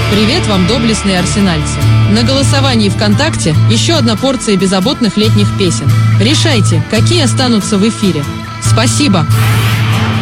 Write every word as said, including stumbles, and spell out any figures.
Привет вам, доблестные арсенальцы! На голосовании ВКонтакте еще одна порция беззаботных летних песен. Решайте, какие останутся в эфире. Спасибо!